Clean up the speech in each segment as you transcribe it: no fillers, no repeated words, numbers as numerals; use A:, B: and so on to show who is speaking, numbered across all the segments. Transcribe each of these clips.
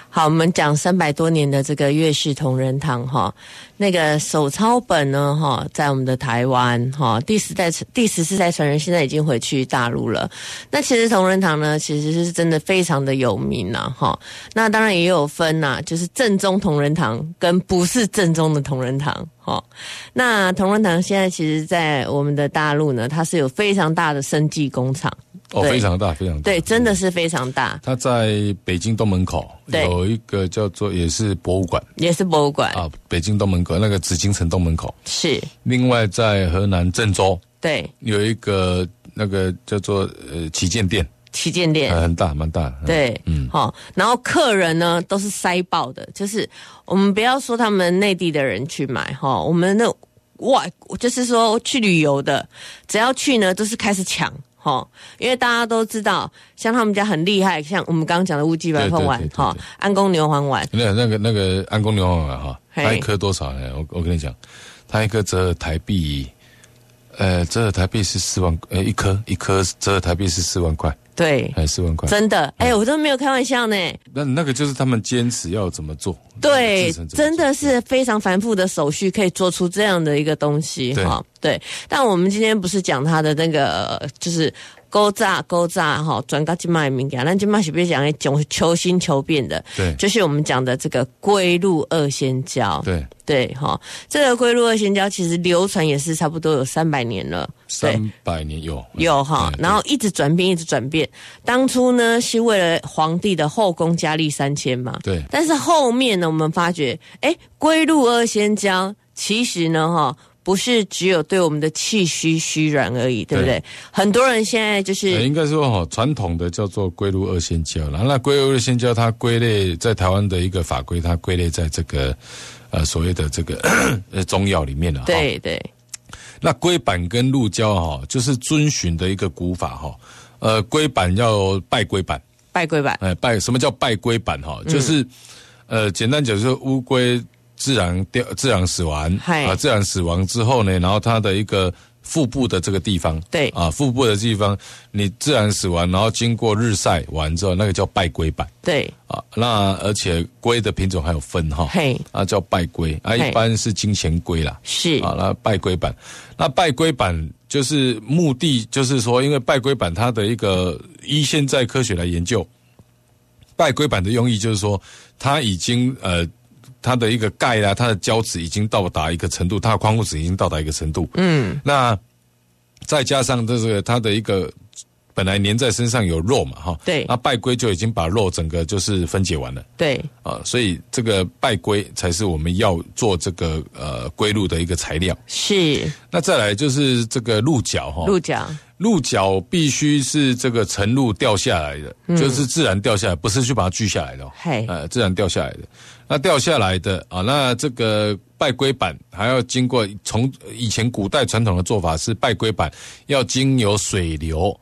A: 好，我们讲300多年的这个粤式同仁堂哈，那个手抄本呢哈，在我们的台湾哈，第14代传人现在已经回去大陆了。那其实同仁堂呢，其实是真的非常的有名啦哈。那当然也有分啦，就是正宗同仁堂跟不是正宗的同仁堂。那同仁堂现在其实在我们的大陆呢，它是有非常大的生技工厂。
B: 非常大，非常大。
A: 对，真的是非常大。
B: 它在北京东门口有一个叫做也是博物馆，啊，北京东门口那个紫禁城东门口
A: 是。
B: 另外在河南郑州，
A: 对，
B: 有一个那个叫做旗舰店。很大，蛮大的。
A: 对，然后客人呢都是塞爆的，就是我们不要说他们内地的人去买我们那就是说去旅游的，只要去呢都是开始抢。因为大家都知道，像他们家很厉害，像我们刚刚讲的乌鸡白凤丸安宫牛黄丸。那
B: 个安宫牛黄丸它一颗多少呢？我跟你讲，它一颗折合台币，折合台币是4万，一颗折合台币是4万块。
A: 对
B: ，4万块，
A: 真的，我都没有开玩笑呢。
B: 那个就是他们坚持要怎么做，
A: 对，真的是非常繁复的手续，可以做出这样的一个东西哈。对，但我们今天不是讲它的那个，就是勾炸转到今麦物件，咱今麦是不是讲求新求变的？
B: 对，
A: 就是我们讲的这个龟鹿二仙胶。对，这个龟鹿二仙胶其实流传也是差不多有300年了。
B: 300年
A: 有哈，然后一直转变。当初呢是为了皇帝的后宫佳丽3000嘛。
B: 对。
A: 但是后面呢，我们发觉，龟鹿二仙胶其实呢不是只有对我们的气虚软而已，对不对？很多人现在就是
B: 应该说传统的叫做龟鹿二仙胶啦。那龟鹿二仙胶它归类在台湾的一个法规，它归类在这个所谓的这个中药里面了。
A: 对。
B: 那龟板跟鹿胶就是遵循的一个古法龟板要拜龟板。什么叫拜龟板就是简单讲就是乌龟自然死亡自然死亡之后呢，然后它的一个腹部的这个地方，
A: 对
B: 腹部的地方你自然死亡，然后经过日晒完之后，那个叫拜龟板。
A: 对
B: 那而且龟的品种还有分叫拜龟一般是金钱龟啦，
A: 是
B: 那拜龟板。那拜龟板就是目的就是说，因为拜龟板它的一个依现在科学来研究，拜龟板的用意就是说，它已经它的一个钙啦，它的胶质已经到达一个程度，它的矿物质已经到达一个程度。那再加上这个它的一个本来粘在身上有肉嘛
A: 对，
B: 那拜龟就已经把肉整个就是分解完了。
A: 对
B: 所以这个拜龟才是我们要做这个龟鹿的一个材料。
A: 是。
B: 那再来就是这个鹿角鹿角必须是这个晨露掉下来的，就是自然掉下来，不是去把它锯下来的自然掉下来的。那掉下来的那这个拜龟板还要经过，从以前古代传统的做法是拜龟板要经由水流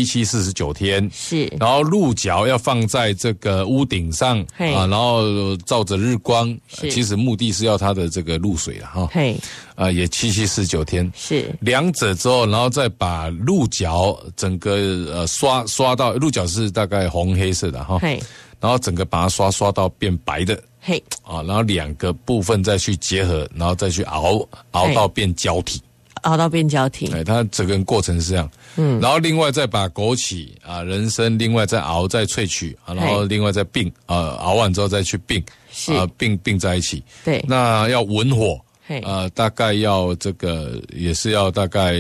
B: 749天，
A: 是。
B: 然后鹿角要放在这个屋顶上然后照着日光，其实目的是要它的这个露水了也749天，是。两者之后，然后再把鹿角整个刷到，鹿角是大概红黑色的然后整个把它刷到变白的。然后2个部分再去结合，然后再去熬到变胶体。它整个过程是这样。然后另外再把枸杞人参另外再熬再萃取然后另外再并熬完之后再去并并在一起。对。那要文火大概要这个也是要大概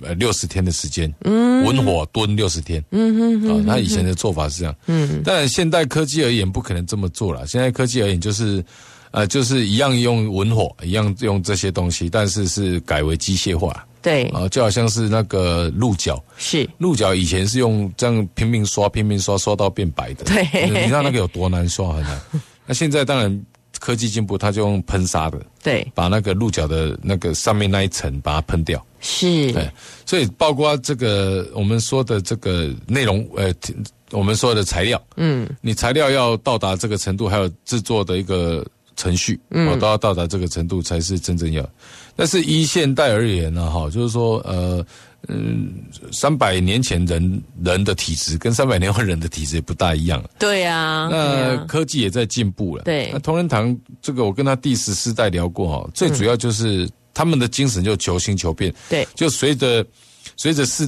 B: 60天的时间，文火炖60天，他以前的做法是这样，但现代科技而言不可能这么做了。现在科技而言就是一样用文火，一样用这些东西，但是改为机械化。对就好像是那个鹿角，是鹿角以前是用这样拼命刷到变白的，对，你知道那个有多难刷很难。那现在当然科技进步，它就用喷砂的，对，把那个鹿角的那个上面那一层把它喷掉。是，对，所以包括这个我们说的这个内容，我们说的材料，你材料要到达这个程度，还有制作的一个程序，都要到达这个程度才是真正要。但是依现代而言呢，就是说300年前人的体质跟300年后人的体质也不大一样。
A: 对啊，
B: 那科技也在进步了。
A: 对，
B: 那同仁堂这个我跟他第14代聊过最主要就是他们的精神就求新求变。
A: 对，
B: 就随着